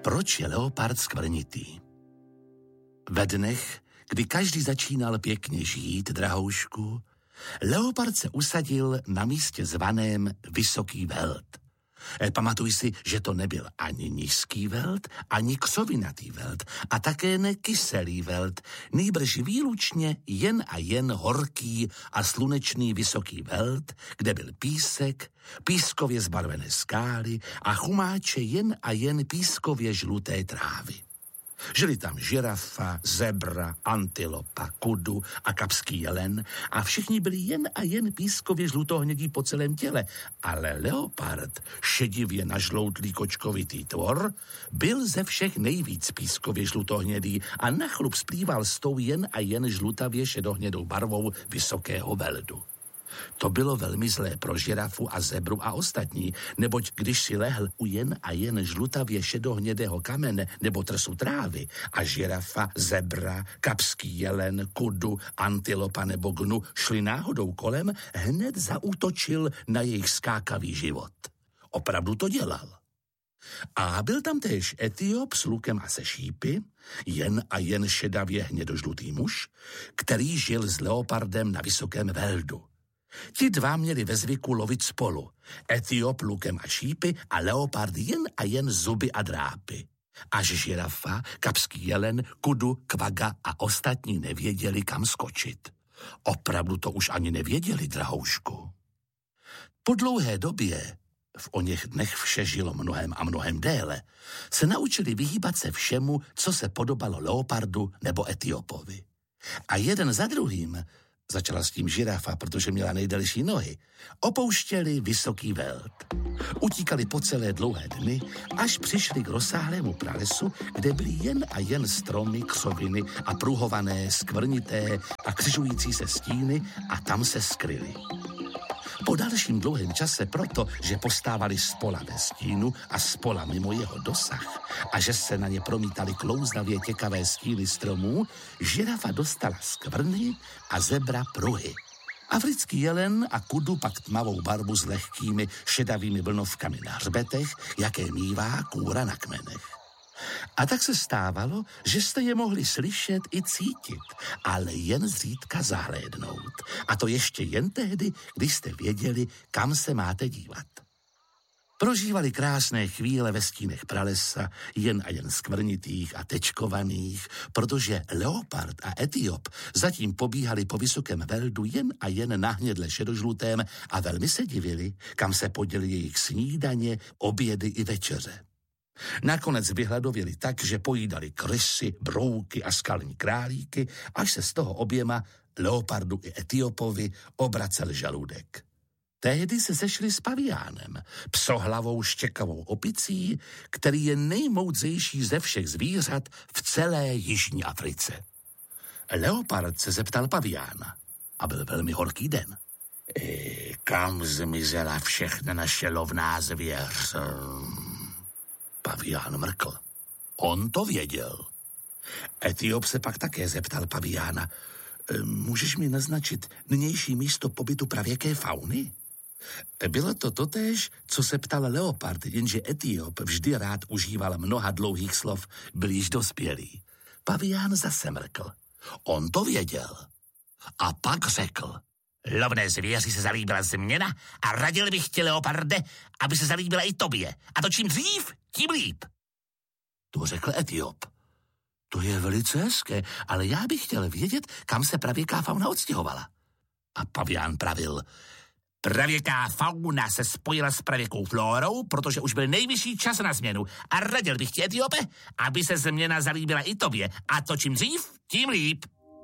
Proč je leopard skvrnitý? Ve dnech, kdy každý začínal pěkně žít, drahoušku, leopard se usadil na místě zvaném Vysoký Velt. Pamatuj si, že to nebyl ani nízký velt, ani křovinatý velt a také ne kyselý velt, nýbrž výlučně jen a jen horký a slunečný vysoký velt, kde byl písek, pískově zbarvené skály a chumáče jen a jen pískově žluté trávy. Žili tam žirafa, zebra, antilopa, kudu a kapský jelen a všichni byli jen a jen pískově žlutohnědí po celém těle, ale leopard, šedivě nažloutlý kočkovitý tvor, byl ze všech nejvíc pískově žlutohnědý a na chlup splýval s tou jen a jen žlutavě šedohnědou barvou Vysokého Veldu. To bylo velmi zlé pro žirafu a zebru a ostatní, neboť když si lehl u jen a jen žlutavě šedohnědého kamene nebo trsu trávy a žirafa, zebra, kapský jelen, kudu, antilopa nebo gnu šli náhodou kolem, hned zaútočil na jejich skákavý život. Opravdu to dělal. A byl tam též Etiop s lukem a se šípy, jen a jen šedavě hnědožlutý muž, který žil s leopardem na Vysokém Veldu. Ti dva měli ve zvyku lovit spolu. Etiop lukem a šípy a leopard jen a jen zuby a drápy. Až žirafa, kapský jelen, kudu, kvaga a ostatní nevěděli, kam skočit. Opravdu to už ani nevěděli, drahoušku. Po dlouhé době, v oněch dnech vše žilo mnohem a mnohem déle, se naučili vyhýbat se všemu, co se podobalo leopardu nebo Etiopovi. A jeden za druhým, začala s tím žirafa, protože měla nejdelší nohy, opouštěli Vysoký Velt. Utíkali po celé dlouhé dny, až přišli k rozsáhlému pralesu, kde byly jen a jen stromy, křoviny a pruhované, skvrnité a křižující se stíny a tam se skryli. Po dalším dlouhém čase proto, že postávali spola ve stínu a spola mimo jeho dosah a že se na ně promítaly klouzavě těkavé stíny stromů, žirafa dostala skvrny a zebra pruhy. Africký jelen a kudu pak tmavou barvu s lehkými šedavými vlnovkami na hřbetech, jaké mívá kůra na kmenech. A tak se stávalo, že jste je mohli slyšet i cítit, ale jen zřídka zahlédnout. A to ještě jen tehdy, když jste věděli, kam se máte dívat. Prožívali krásné chvíle ve stínech pralesa, jen a jen skvrnitých a tečkovaných, protože leopard a Etiop zatím pobíhali po Vysokém Veldu jen a jen na hnědle šedožlutém a velmi se divili, kam se poděli jejich snídaně, obědy i večeře. Nakonec vyhladověli tak, že pojídali krysy, brouky a skalní králíky, až se z toho oběma, leopardu i Etiopovi, obracel žaludek. Tehdy se sešli s paviánem, psohlavou štěkavou opicí, který je nejmoudřejší ze všech zvířat v celé Jižní Africe. Leopard se zeptal paviána a byl velmi horký den. Kam zmizela všechna naše lovná zvěř? Pavián mrkl. On to věděl. Etiop se pak také zeptal paviána. Můžeš mi naznačit nynější místo pobytu pravěké fauny? Bylo to totéž, co se ptal leopard, jenže Etiop vždy rád užíval mnoha dlouhých slov, byl již dospělý. Pavián zase mrkl. On to věděl. A pak řekl. Lovné zvěři se zalíbila změna a radil bych tě, leoparde, aby se zalíbila i tobě. A to čím dřív, tím líp. To řekl Etiop. To je velice hezké, ale já bych chtěl vědět, kam se pravěká fauna odstěhovala. A pavián pravil. Pravěká fauna se spojila s pravěkou flórou, protože už byl nejvyšší čas na změnu. A radil bych tě, Etiope, aby se změna zalíbila i tobě. A to čím dřív, tím líp.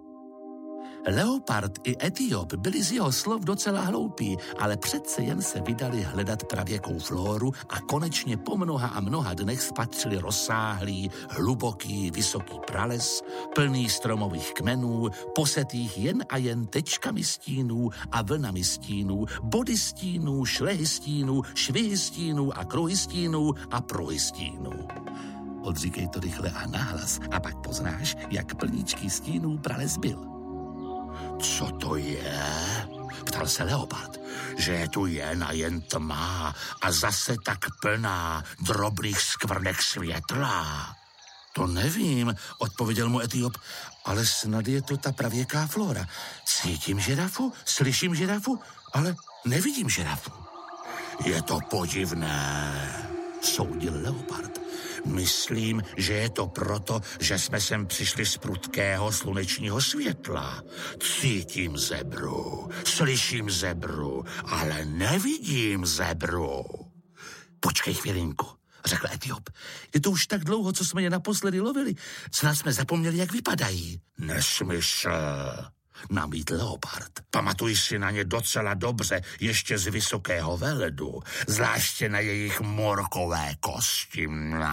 Leopard i Etiop byli z jeho slov docela hloupí, ale přece jen se vydali hledat pravěkou flóru a konečně po mnoha a mnoha dnech spatřili rozsáhlý, hluboký, vysoký prales, plný stromových kmenů, posetých jen a jen tečkami stínů a vlnami stínů, body stínů, šlehy stínů, švihy stínů a kruhy stínů a pruhy stínů. Odříkej to rychle a nahlas a pak poznáš, jak plníčký stínů prales byl. Co to je? Ptal se leopard. Že je tu jen a jen tma a zase tak plná drobných skvrnek světla. To nevím, odpověděl mu Etiop, ale snad je to ta pravěká Flora. Cítím žirafu, slyším žirafu, ale nevidím žirafu. Je to podivné, soudil leopard. Myslím, že je to proto, že jsme sem přišli z prudkého slunečního světla. Cítím zebru, slyším zebru, ale nevidím zebru. Počkej chvilinku, řekl Etiop. Je to už tak dlouho, co jsme je naposledy lovili. Snad jsme zapomněli, jak vypadají. Nesmysl, namítl leopard. Pamatuj si na ně docela dobře, ještě z vysokého veledu, zvláště na jejich morkové kosti.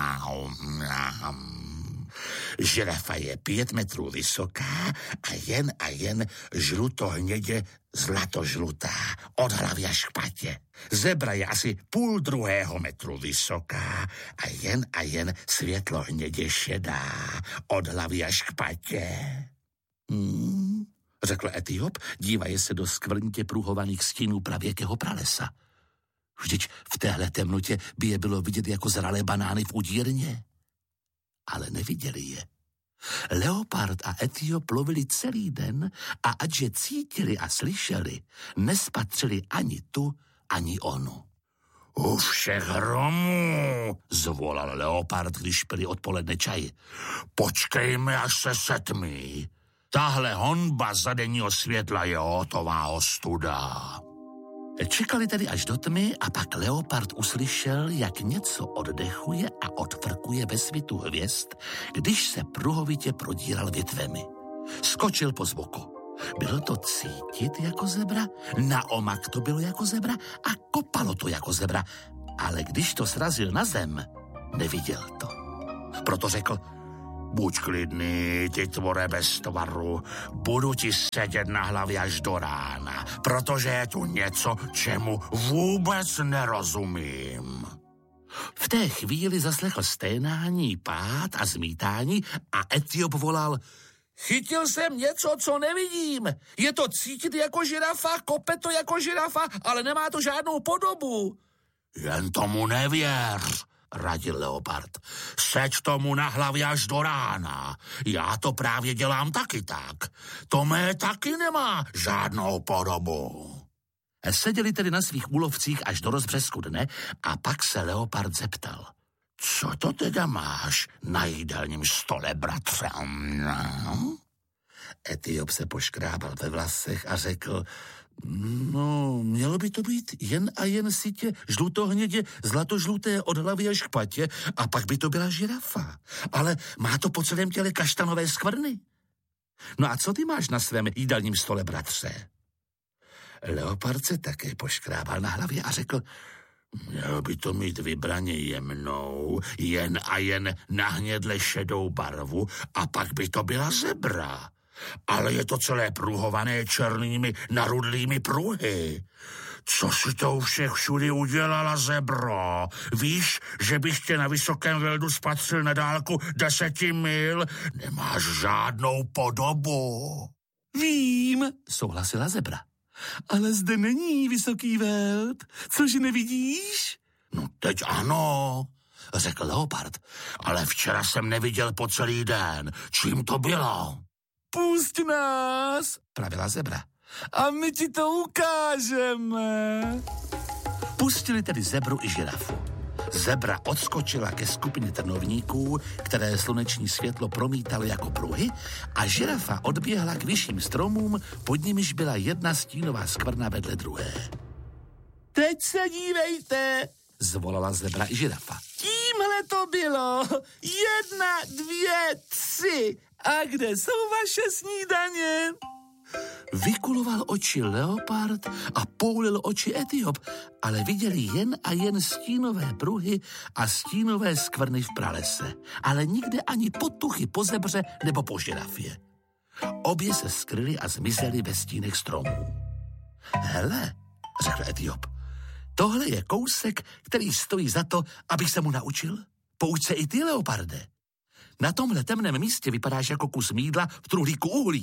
Žirafa je 5 metrů vysoká a jen žlutohnědě zlatožlutá, od hlavy až k patě. Zebra je asi 0,5 metru vysoká a jen světlohnědě šedá, od hlavy až k patě. Řekl Etiop, dívaje se do skvrnitě pruhovaných stínů pravěkého pralesa. Vždyť v téhle temnotě by je bylo vidět jako zralé banány v udírně. Ale neviděli je. Leopard a Etiop lovili celý den a ačže cítili a slyšeli, nespatřili ani tu, ani onu. U všech hromů, zvolal leopard, když pili odpoledne čaj. Počkejme, až se setmí. Tahle honba za denního světla je hotová ostuda. Čekali tedy až do tmy a pak leopard uslyšel, jak něco oddechuje a odfrkuje ve svitu hvězd, když se pruhovitě prodíral větvemi. Skočil po zvuku. Bylo to cítit jako zebra, na omak to bylo jako zebra a kopalo to jako zebra, ale když to srazil na zem, neviděl to. Proto řekl: buď klidný, ty tvore bez tvaru, budu ti sedět na hlavě až do rána, protože je tu něco, čemu vůbec nerozumím. V té chvíli zaslechl sténání, pád a zmítání a Etiop volal: chytil jsem něco, co nevidím. Je to cítit jako žirafa, kope to jako žirafa, ale nemá to žádnou podobu. Jen tomu nevěř, radil leopard. Seď tomu na hlavě až do rána. Já to právě dělám taky tak. To mé taky nemá žádnou podobu. Seděli tedy na svých úlovcích až do rozbřesku dne a pak se leopard zeptal: co to teda máš na jídelním stole, bratře? Etiop se poškrábal ve vlasech a řekl: no, mělo by to být jen a jen sitě žlutohnědě zlatožluté od hlavy až k patě a pak by to byla žirafa. Ale má to po celém těle kaštanové skvrny. No a co ty máš na svém jídelním stole, bratře? Leopard se také poškrábal na hlavě a řekl: měl by to mít vybraně jemnou, jen a jen nahnědle šedou barvu a pak by to byla zebra. Ale je to celé pruhované černými narudlými pruhy. Co si to u všech všudy udělala, zebro? Víš, že bych tě na vysokém veldu spatřil na dálku 10 mil? Nemáš žádnou podobu. Vím, souhlasila zebra. Ale zde není vysoký veld. Cože nevidíš? No teď ano, řekl leopard. Ale včera jsem neviděl po celý den. Čím to bylo? Pusť nás, pravila zebra. A my ti to ukážeme. Pustili tedy zebru i žirafu. Zebra odskočila ke skupině trnovníků, které sluneční světlo promítalo jako pruhy, a žirafa odběhla k vyšším stromům, pod nimiž byla jedna stínová skvrna vedle druhé. Teď se dívejte, zvolala zebra i žirafa. Tímhle to bylo. 1, 2, 3. A kde jsou vaše snídaně? Vykuloval oči leopard a poulil oči Etiop, ale viděli jen a jen stínové pruhy a stínové skvrny v pralese, ale nikde ani potuchy po zebře nebo po žirafě. Obě se skryly a zmizely ve stínech stromů. Hele, řekl Etiop, tohle je kousek, který stojí za to, abych se mu naučil. Pouč se i ty, leoparde. Na tomhle temném místě vypadáš jako kus mýdla v truhlíku uhlí.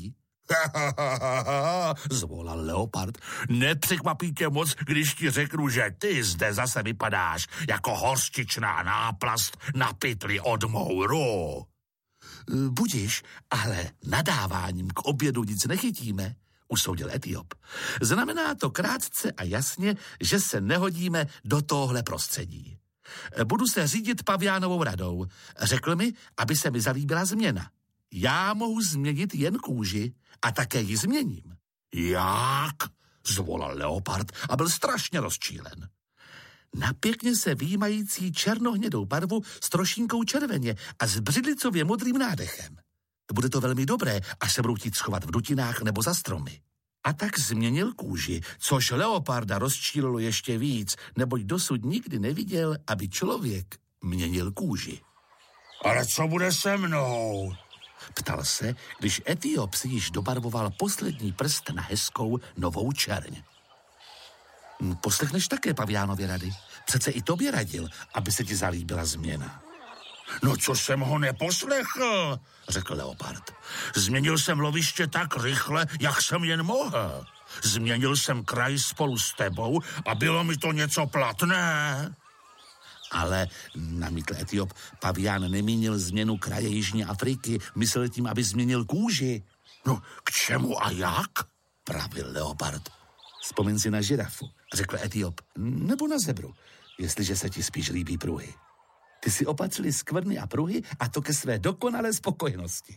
Zvolal leopard. Nepřekvapí tě moc, když ti řeknu, že ty zde zase vypadáš jako hořčičná náplast na pytli od mouru. Budiš, ale nadáváním k obědu nic nechytíme, usoudil Etiop. Znamená to krátce a jasně, že se nehodíme do tohle prostředí. Budu se řídit paviánovou radou. Řekl mi, aby se mi zalíbila změna. Já mohu změnit jen kůži a také ji změním. Jak? Zvolal leopard a byl strašně rozčílen. Na pěkně se výjímající černohnědou barvu s trošínkou červeně a s břidlicově modrým nádechem. Bude to velmi dobré, až se budou chtít schovat v dutinách nebo za stromy. A tak změnil kůži, což leoparda rozčílilo ještě víc, neboť dosud nikdy neviděl, aby člověk měnil kůži. Ale co bude se mnou? Ptal se, když Etiop si již dobarvoval poslední prst na hezkou novou čerň. Poslechneš také paviánově rady? Přece i tobě radil, aby se ti zalíbila změna. No co jsem ho neposlechl, řekl leopard. Změnil jsem loviště tak rychle, jak jsem jen mohl. Změnil jsem kraj spolu s tebou a bylo mi to něco platné. Ale, namítl Etiop, pavián nemínil změnu kraje Jižní Afriky, myslel tím, aby změnil kůži. No, k čemu a jak? Pravil leopard. Vzpomeň si na žirafu, řekl Etiop, nebo na zebru, jestliže se ti spíš líbí pruhy. Ty si opatřili skvrny a pruhy a to ke své dokonalé spokojenosti.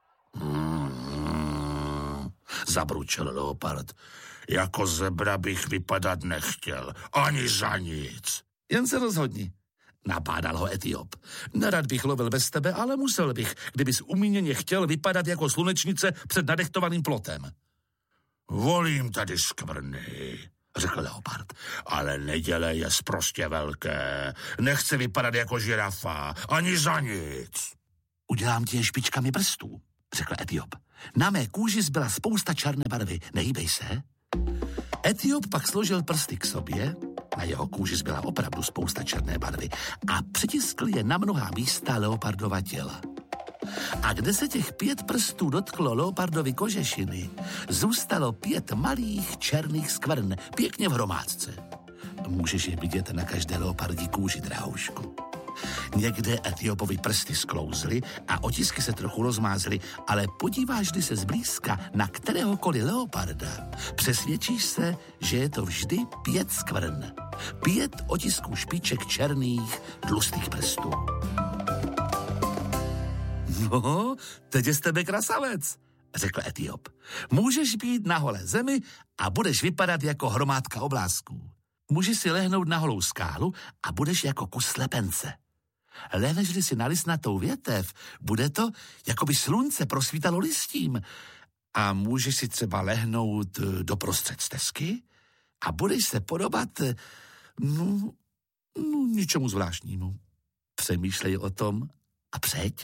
Zabručel leopard. Jako zebra bych vypadat nechtěl, ani za nic. Jen se rozhodni, nabádal ho Etiop. Nerad bych lovil bez tebe, ale musel bych, kdybys umíněně chtěl vypadat jako slunečnice před nadechtovaným plotem. Volím tady skvrny, řekl leopard, ale nedělej je sprostě velké. Nechci vypadat jako žirafa, ani za nic. Udělám ti je špičkami prstů, řekl Etiop. Na mé kůži zbyla spousta černé barvy, nehýbej se. Etiop pak složil prsty k sobě, na jeho kůži zbyla opravdu spousta černé barvy a přitiskl je na mnohá místa leopardova těla. A kde se těch 5 prstů dotklo leopardovy kožešiny, zůstalo 5 malých černých skvrn, pěkně v hromádce. Můžeš je vidět na každé leopardí kůži, drahoušku. Někde Etiopovi prsty sklouzly a otisky se trochu rozmázly, ale podíváš-li se zblízka na kteréhokoliv leoparda, přesvědčíš se, že je to vždy 5 skvrn. 5 otisků špiček černých, tlustých prstů. No, teď je z tebe krasavec, řekl Etiop. Můžeš být na holé zemi a budeš vypadat jako hromádka oblázků. Můžeš si lehnout na holou skálu a budeš jako kus slepence. Lehneš-li si na listnatou větev, bude to, jako by slunce prosvítalo listím. A můžeš si třeba lehnout doprostřed stezky a budeš se podobat, ničemu zvláštnímu. Přemýšlej o tom a přejď.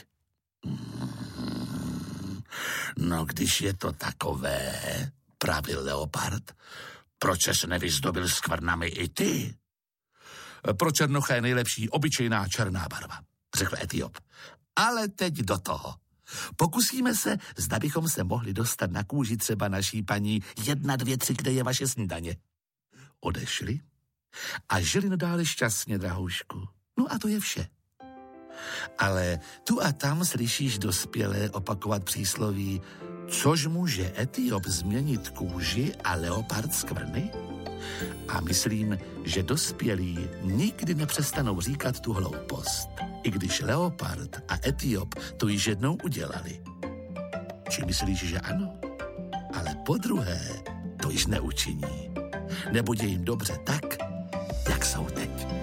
No, když je to takové, pravil leopard, proč se nevyzdobil skvrnami i ty? Pro černocha je nejlepší obyčejná černá barva, řekl Etiop. Ale teď do toho. Pokusíme se, zda bychom se mohli dostat na kůži třeba naší paní 1, 2, 3, kde je vaše snídaně. Odešli a žili nadále šťastně, drahoušku. No a to je vše. Ale tu a tam slyšíš dospělé opakovat přísloví, což může Etiop změnit kůži a leopard skvrny? A myslím, že dospělí nikdy nepřestanou říkat tu hloupost, i když leopard a Etiop to již jednou udělali. Či myslíš, že ano? Ale podruhé to již neučiní. Nebude jim dobře tak, jak jsou teď.